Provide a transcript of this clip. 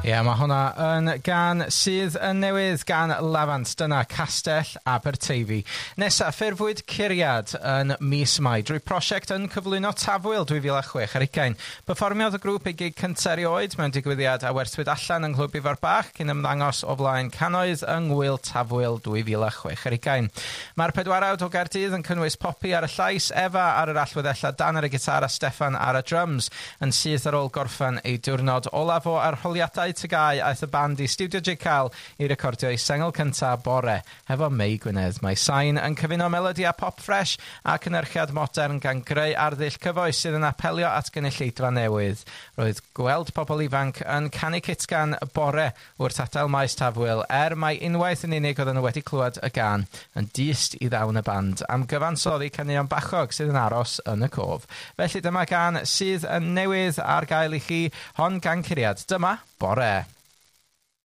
Ie, mae hwnna yn gan sydd yn newydd gan Lafant. Dyna Castell Aberteifi. Nesa, ffurfwyd curiad yn mis Mai drwy prosiect yn cyflwyno Tafwyl 2006 ar 20. Perfformiodd y grŵp ei gig cynta erioed mewn digwyddiad a werthwyd allan yng Nghlwb Ifor Bach cyn ymddangos o flaen cannoedd yng Ngwyl Tafwyl 2006 ar 20. Mae'r pedwarawd o Gaerdydd yn cynnwys Popi ar y llais, Efa ar yr allweddella, Dan ar y gitar a Steffan ar y drums. Yn syth ar ôl gorffen ei diwrnod olaf o arholiadau Tygau aeth y band i Studio J Cal i recordio ei sengl cynta bore hefo Mei Gwynedd. Mae sain yn cyfuno melodi a pop fresh a cynyrchiad modern gan greu arddull cyfoes sydd yn apelio at gynulleidfa newydd. Roedd gweld pobl ifanc yn canu citgan bore wrth adael maes Tafwyl mai unwaith yn unig oedd nhw wedi clywed y gan yn dyst i ddawn y band am gyfansoddi caneuon bachog sydd yn aros yn y cof. Felly dyma gan sydd yn newydd ar gael i chi hon gan curiad. Dyma Bore.